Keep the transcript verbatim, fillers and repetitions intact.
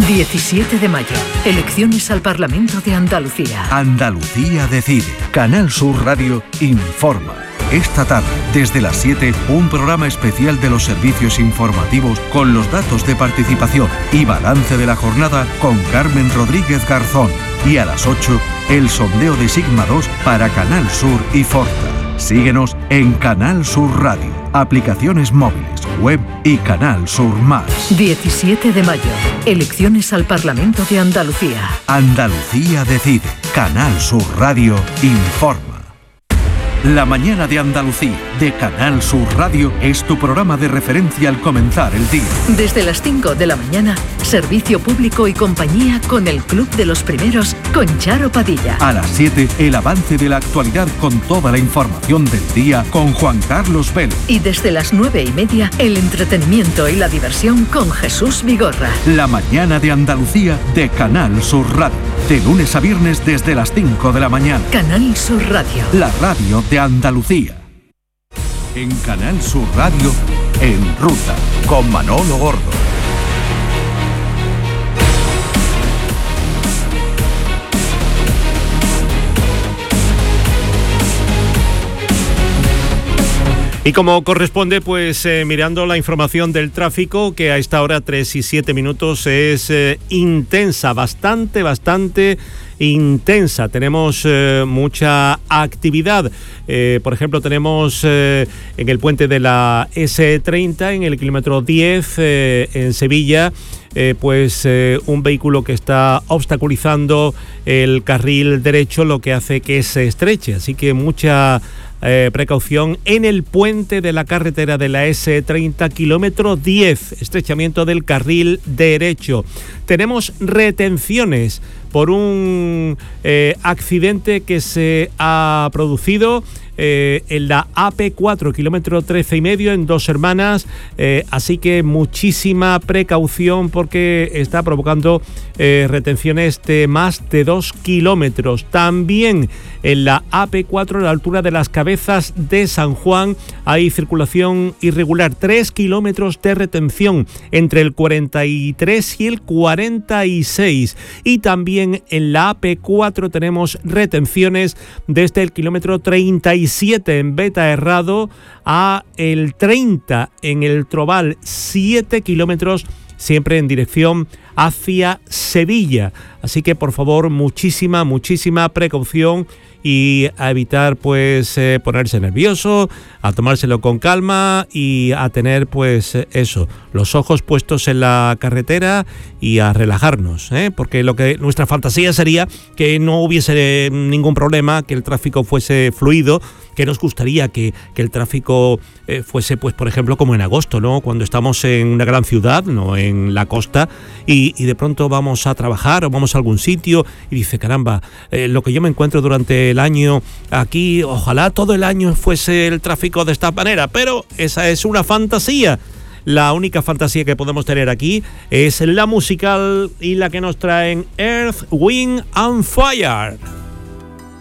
diecisiete de mayo, elecciones al Parlamento de Andalucía. Andalucía decide. Canal Sur Radio informa. Esta tarde, desde las siete, un programa especial de los servicios informativos con los datos de participación y balance de la jornada con Carmen Rodríguez Garzón. Y a las ocho, el sondeo de Sigma dos para Canal Sur y Forta. Síguenos en Canal Sur Radio, aplicaciones móviles, web y Canal Sur Más. diecisiete de mayo, elecciones al Parlamento de Andalucía. Andalucía decide. Canal Sur Radio informa. La mañana de Andalucía, de Canal Sur Radio, es tu programa de referencia al comenzar el día. Desde las cinco de la mañana, servicio público y compañía con el Club de los Primeros, con Charo Padilla. A las siete, el avance de la actualidad con toda la información del día, con Juan Carlos Vélez. Y desde las nueve y media, el entretenimiento y la diversión con Jesús Vigorra. La mañana de Andalucía, de Canal Sur Radio. De lunes a viernes desde las cinco de la mañana. Canal Sur Radio. La radio de Andalucía. En Canal Sur Radio, En Ruta, con Manolo Gordo. Y como corresponde, pues eh, mirando la información del tráfico, que a esta hora, tres y siete minutos, es eh, intensa, bastante, bastante intensa. Tenemos eh, mucha actividad. Eh, por ejemplo, tenemos eh, en el puente de la ese treinta, en el kilómetro diez, eh, en Sevilla, eh, pues eh, un vehículo que está obstaculizando el carril derecho, lo que hace que se estreche. Así que mucha Eh, precaución en el puente de la carretera de la ese treinta, kilómetro diez, estrechamiento del carril derecho. Tenemos retenciones por un eh, accidente que se ha producido eh, en la A P cuatro, kilómetro trece y medio, en Dos Hermanas, eh, así que muchísima precaución porque está provocando eh, retenciones de más de dos kilómetros. También en la A P cuatro, a la altura de las Cabezas de San Juan, hay circulación irregular, tres kilómetros de retención entre el cuarenta y tres y el cuarenta y seis. Y también en la A P cuatro tenemos retenciones desde el kilómetro treinta y siete en Beta Herrado a el treinta en el Trobal, siete kilómetros siempre en dirección hacia Sevilla. Así que por favor, muchísima, muchísima precaución y a evitar pues eh, ponerse nervioso, a tomárselo con calma y a tener pues eso, los ojos puestos en la carretera y a relajarnos, ¿eh? Porque lo que nuestra fantasía sería que no hubiese ningún problema, que el tráfico fuese fluido, que nos gustaría que, que el tráfico eh, fuese pues por ejemplo como en agosto, ¿no? Cuando estamos en una gran ciudad, no en la costa, y, y de pronto vamos a trabajar o vamos a algún sitio y dice, caramba, eh, lo que yo me encuentro durante el año aquí, ojalá todo el año fuese el tráfico de esta manera, pero esa es una fantasía. La única fantasía que podemos tener aquí es la musical y la que nos traen Earth, Wind and Fire.